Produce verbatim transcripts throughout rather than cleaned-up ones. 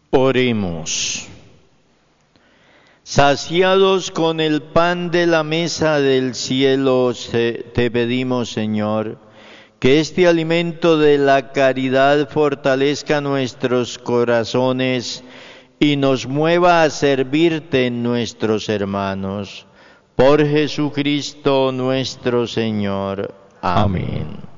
Oremos. Saciados con el pan de la mesa del cielo, te pedimos, Señor, que este alimento de la caridad fortalezca nuestros corazones y nos mueva a servirte en nuestros hermanos. Por Jesucristo nuestro Señor. Amén. Amén.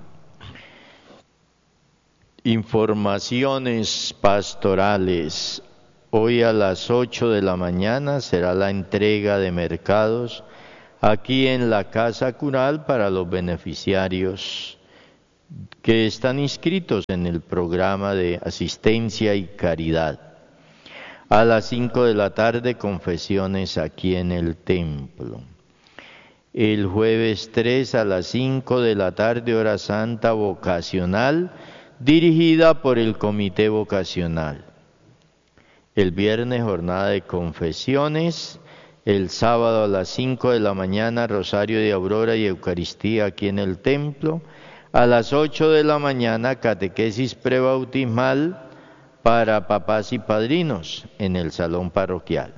Informaciones pastorales. Hoy a las ocho de la mañana será la entrega de mercados aquí en la Casa Cural para los beneficiarios que están inscritos en el programa de asistencia y caridad. A las cinco de la tarde, confesiones aquí en el templo. El jueves tres a las cinco de la tarde, hora santa vocacional, dirigida por el Comité Vocacional. El viernes, jornada de confesiones. El sábado a las cinco de la mañana, rosario de aurora y Eucaristía aquí en el templo. A las ocho de la mañana, catequesis prebautismal para papás y padrinos en el salón parroquial.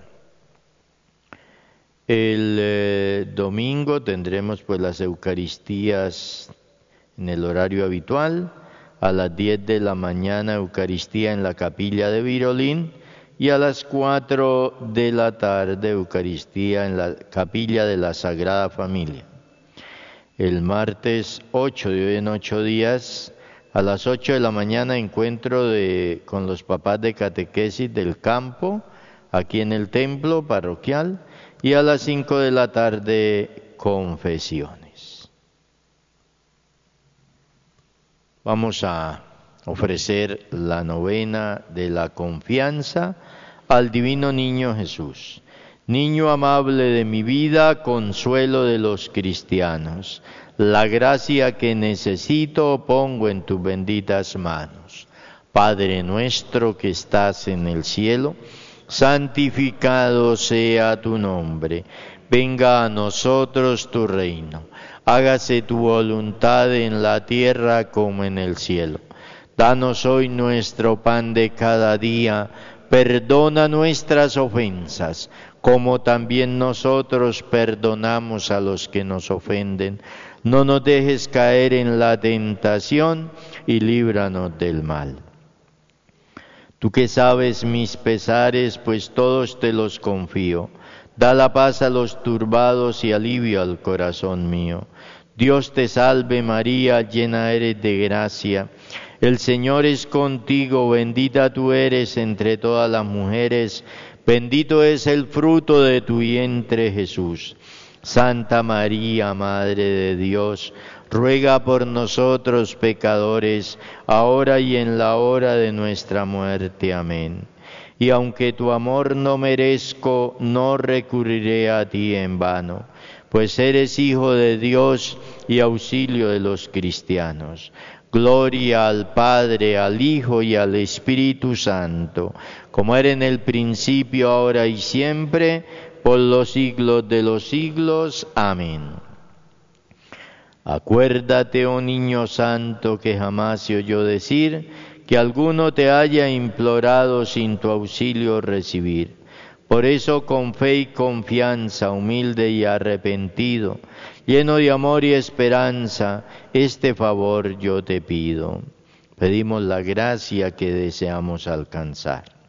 El eh, domingo tendremos pues las Eucaristías en el horario habitual. A las diez de la mañana, Eucaristía en la capilla de Virolín, y a las cuatro de la tarde, Eucaristía en la capilla de la Sagrada Familia. El martes ocho, de hoy en ocho días, a las ocho de la mañana, encuentro de, con los papás de catequesis del campo, aquí en el templo parroquial, y a las cinco de la tarde, confesiones. Vamos a ofrecer la novena de la confianza al Divino Niño Jesús. Niño amable de mi vida, consuelo de los cristianos, la gracia que necesito pongo en tus benditas manos. Padre nuestro que estás en el cielo, santificado sea tu nombre. Venga a nosotros tu reino. Hágase tu voluntad en la tierra como en el cielo. Danos hoy nuestro pan de cada día. Perdona nuestras ofensas, como también nosotros perdonamos a los que nos ofenden. No nos dejes caer en la tentación y líbranos del mal. Tú que sabes mis pesares, pues todos te los confío. Da la paz a los turbados y alivio al corazón mío. Dios te salve María, llena eres de gracia. El Señor es contigo, bendita tú eres entre todas las mujeres. Bendito es el fruto de tu vientre Jesús. Santa María, Madre de Dios, ruega por nosotros pecadores, ahora y en la hora de nuestra muerte. Amén. Y aunque tu amor no merezco, no recurriré a ti en vano, pues eres Hijo de Dios y auxilio de los cristianos. Gloria al Padre, al Hijo y al Espíritu Santo, como era en el principio, ahora y siempre, por los siglos de los siglos. Amén. Acuérdate, oh Niño Santo, que jamás se oyó decir que alguno te haya implorado sin tu auxilio recibir. Por eso, con fe y confianza, humilde y arrepentido, lleno de amor y esperanza, este favor yo te pido. Pedimos la gracia que deseamos alcanzar.